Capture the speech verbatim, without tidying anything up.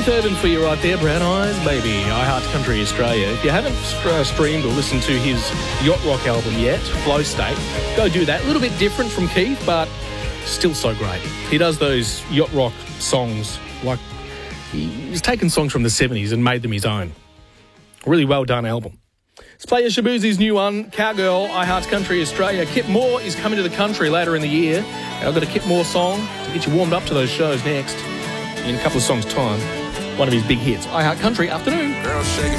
Keith Urban for you right there, Brown Eyes Baby, I Heart Country Australia. If you haven't uh, streamed or listened to his Yacht Rock album yet, Flow State, go do that. A little bit different from Keith, but still so great. He does those Yacht Rock songs like he's taken songs from the seventies and made them his own. Really well done album. Let's play Shabuzi's new one, Cowgirl, I Heart Country Australia. Kip Moore is coming to the country later in the year. I've got a Kip Moore song to get you warmed up to those shows next in a couple of songs' time. One of his big hits, I Heart Country Afternoon. Girl, shake it.